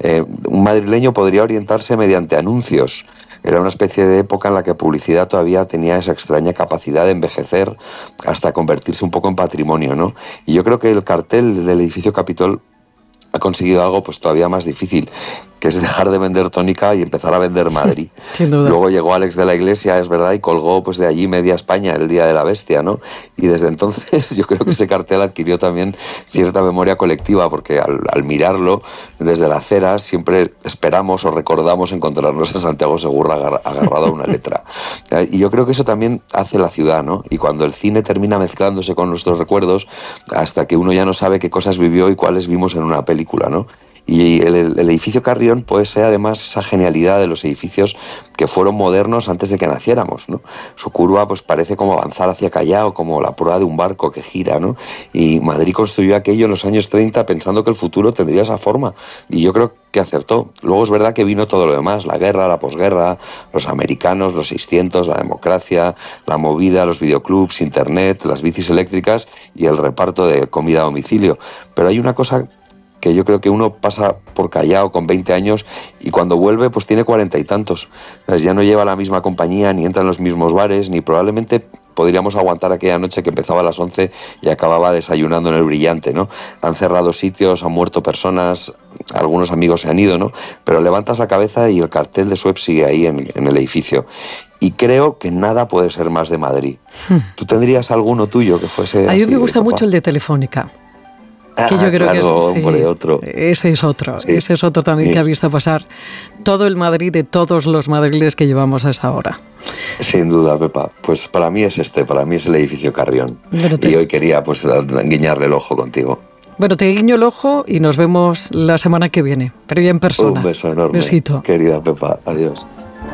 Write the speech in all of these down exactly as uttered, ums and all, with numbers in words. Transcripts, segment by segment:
Eh, un madrileño podría orientarse mediante anuncios. Era una especie de época en la que publicidad todavía tenía esa extraña capacidad de envejecer hasta convertirse un poco en patrimonio, ¿no? Y yo creo que el cartel del edificio Capitol ha conseguido algo pues todavía más difícil, que es dejar de vender tónica y empezar a vender Madrid. Sin duda. Luego llegó Alex de la Iglesia, es verdad, y colgó pues de allí media España el Día de la Bestia, ¿no? Y desde entonces yo creo que ese cartel adquirió también cierta memoria colectiva, porque al, al mirarlo desde la acera siempre esperamos o recordamos encontrarnos a Santiago Segurra agar, agarrado a una letra. Y yo creo que eso también hace la ciudad, ¿no? Y cuando el cine termina mezclándose con nuestros recuerdos, hasta que uno ya no sabe qué cosas vivió y cuáles vimos en una película, ¿no? Y el, el edificio Carrión puede ser además esa genialidad de los edificios que fueron modernos antes de que naciéramos, ¿no? Su curva pues parece como avanzar hacia Callao, como la proa de un barco que gira, ¿no? Y Madrid construyó aquello en los años treinta pensando que el futuro tendría esa forma, y yo creo que acertó. Luego es verdad que vino todo lo demás, la guerra, la posguerra, los americanos, los seiscientos, la democracia, la movida, los videoclubs, internet, las bicis eléctricas y el reparto de comida a domicilio. Pero hay una cosa que yo creo que uno pasa por Callao con veinte años y cuando vuelve pues tiene cuarenta y tantos. Pues ya no lleva la misma compañía, ni entra en los mismos bares, ni probablemente podríamos aguantar aquella noche que empezaba a las once y acababa desayunando en el Brillante, ¿no? Han cerrado sitios, han muerto personas, algunos amigos se han ido, ¿no? Pero levantas la cabeza y el cartel de Suez sigue ahí en, en el edificio. Y creo que nada puede ser más de Madrid. Hmm. ¿Tú tendrías alguno tuyo que fuese A mí así, me gusta papá? mucho el de Telefónica. Ah, que yo creo claro, que es, sí, hombre, otro. ese es otro, Sí. ese es otro también Sí. que ha visto pasar todo el Madrid de todos los madriles que llevamos hasta ahora. Sin duda, Pepa. Pues para mí es este, para mí es el edificio Carrión. Te... Y hoy quería pues guiñarle el ojo contigo. Bueno, te guiño el ojo y nos vemos la semana que viene, pero ya en persona. Un beso enorme. Besito. Querida Pepa, adiós.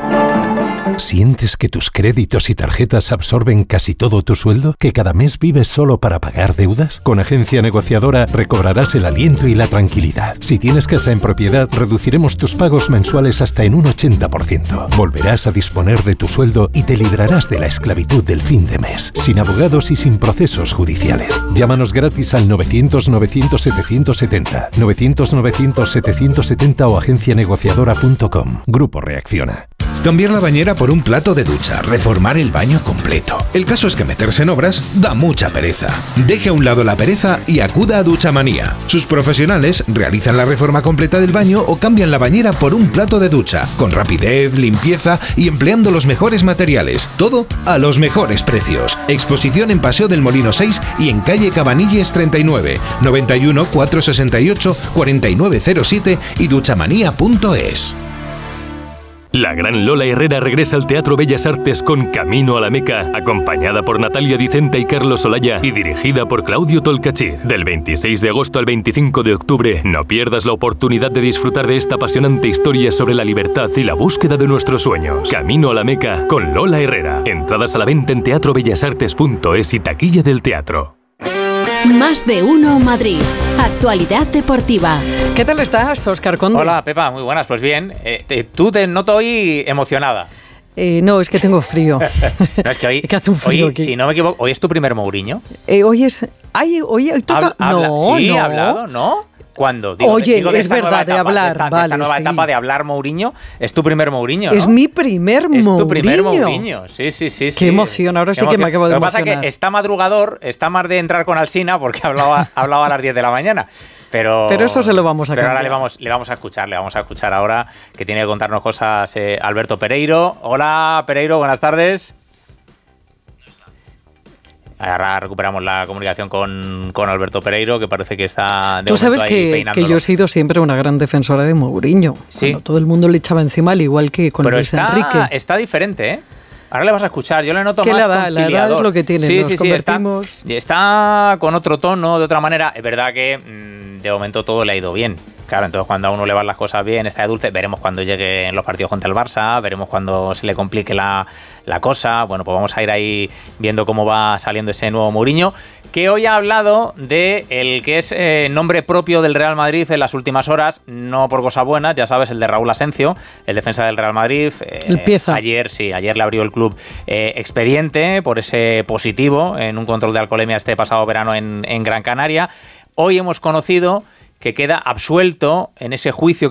¿Sientes que tus créditos y tarjetas absorben casi todo tu sueldo? ¿Que cada mes vives solo para pagar deudas? Con Agencia Negociadora recobrarás el aliento y la tranquilidad. Si tienes casa en propiedad, reduciremos tus pagos mensuales hasta en un ochenta por ciento. Volverás a disponer de tu sueldo y te librarás de la esclavitud del fin de mes, sin abogados y sin procesos judiciales. Llámanos gratis al novecientos novecientos setecientos setenta, novecientos novecientos setecientos setenta o agencia negociadora punto com. Grupo Reacciona. Cambiar la bañera por un plato de ducha, reformar el baño completo. El caso es que meterse en obras da mucha pereza. Deje a un lado la pereza y acuda a Duchamanía. Sus profesionales realizan la reforma completa del baño o cambian la bañera por un plato de ducha, con rapidez, limpieza y empleando los mejores materiales. Todo a los mejores precios. Exposición en Paseo del Molino seis y en calle Cabanilles treinta y nueve, noventa y uno, cuatrocientos sesenta y ocho, cuarenta y nueve cero siete y duchamanía punto es. La gran Lola Herrera regresa al Teatro Bellas Artes con Camino a la Meca, acompañada por Natalia Dicenta y Carlos Olaya y dirigida por Claudio Tolcachir. Del veintiséis de agosto al veinticinco de octubre, no pierdas la oportunidad de disfrutar de esta apasionante historia sobre la libertad y la búsqueda de nuestros sueños. Camino a la Meca con Lola Herrera. Entradas a la venta en teatro bellas artes punto es y taquilla del teatro. Más de uno Madrid. Actualidad deportiva. ¿Qué tal estás, Óscar Conde? Hola, Pepa, muy buenas. Pues bien, eh, te, tú te noto hoy emocionada. Eh, no, es que tengo frío. No, es que hoy, es que hace un frío hoy aquí. Si no me equivoco, hoy es tu primer Mourinho. Eh, hoy es... Ay, hoy, hoy toca... Habla, no, sí, no. ha hablado, ¿no? ¿Cuándo? Digo, Oye, digo de es verdad, de etapa, hablar, de esta, vale, de esta nueva sí. etapa de hablar Mourinho, es tu primer Mourinho, ¿no? Es mi primer Mourinho. Es tu primer Mourinho, sí, sí, sí. Qué sí. emoción, ahora Qué sí emoción. que me acabo de Lo que emocionar. pasa es que está madrugador, está más de entrar con Alsina porque hablaba, hablaba a las diez de la mañana. Pero, pero eso se lo vamos a Pero cambiar. ahora le vamos, le vamos a escuchar, le vamos a escuchar ahora que tiene que contarnos cosas eh, Alberto Pereiro. Hola, Pereiro, buenas tardes. Ahora recuperamos la comunicación con, con Alberto Pereiro, que parece que está de Tú sabes ahí que, que yo he sido siempre una gran defensora de Mourinho. Sí. Cuando todo el mundo le echaba encima, al igual que con pero Luis está, Enrique. está diferente, ¿eh? Ahora le vas a escuchar, yo le noto ¿Qué más la da? conciliador. La edad es lo que tiene, sí, nos sí, sí, convertimos... Está, está con otro tono, de otra manera. Es verdad que mmm, de momento todo le ha ido bien. Claro, entonces cuando a uno le van las cosas bien, está de dulce. Veremos cuando lleguen los partidos contra el Barça, veremos cuando se le complique la, la cosa. Bueno, pues vamos a ir ahí viendo cómo va saliendo ese nuevo Mourinho, que hoy ha hablado de el que es eh, nombre propio del Real Madrid en las últimas horas, no por cosas buenas, ya sabes, el de Raúl Asencio, el defensa del Real Madrid. Eh, el pieza. Ayer, sí, ayer le abrió el club eh, expediente por ese positivo en un control de alcoholemia este pasado verano en, en Gran Canaria. Hoy hemos conocido que queda absuelto en ese juicio